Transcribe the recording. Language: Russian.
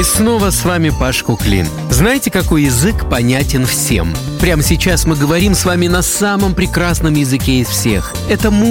И снова с вами Паш Куклин. Знаете, какой язык понятен всем? Прямо сейчас мы говорим с вами на самом прекрасном языке из всех. Это